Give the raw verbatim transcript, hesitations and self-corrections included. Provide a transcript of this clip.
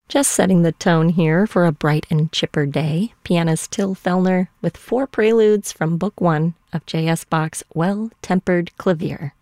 Just setting the tone here for a bright and chipper day, pianist Till Fellner with four preludes from Book One of J S. Bach's Well-Tempered Clavier.